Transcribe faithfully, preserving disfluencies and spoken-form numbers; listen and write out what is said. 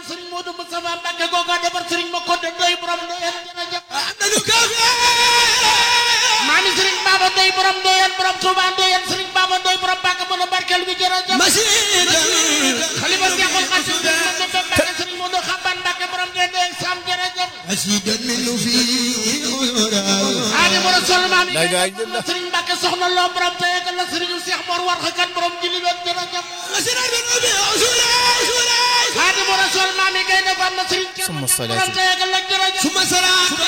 Serigne Modou Moustapha Mbacké googa defar Serigne Makodde doy borom doyen jërëjëf maami Serigne Baba doy borom doyen borom Touba doyen Serigne Baba doy borom Mbacké mën a barkel bi jërëjëf xalifa Seexul Xadim Mbacké Serigne Modou Xaban Mbacké borom dende sam jërëjëf Xaadimu Rasuul maami Serigne Mbacké soxna loo borom tey ak la Serigne Cheikh Mor war xakan borom jili wet jërëjëf Xaadimu Rasuul maami gay na fam na Serigne borom tey ak la jërëjëf